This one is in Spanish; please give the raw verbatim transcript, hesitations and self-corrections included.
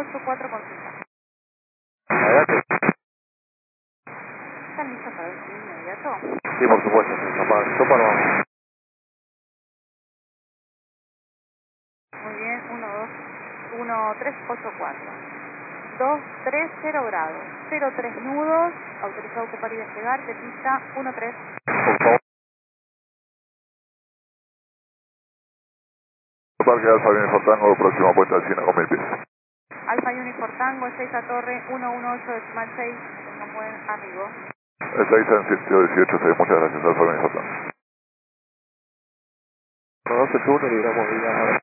ocho cuatro con cinco. Adelante. ¿Están listos para el destino inmediato? Sí, por supuesto. Topar, topar vamos. Muy bien, uno dos uno tres ocho cuatro. dos tres cero grados. cero tres nudos. Autorizado a ocupar y despegar de pista uno tres. Por favor. Parque Alfa Unifor Tango, próxima puesta de China con mil pies. Alfa Unifor Tango, seis a Torre, uno uno ocho decimal seis. Tengan buen arribo. El seis en ciento dieciocho, seis, muchas gracias, Alfa Unifor Tango. uno doce uno, libramos, libramos.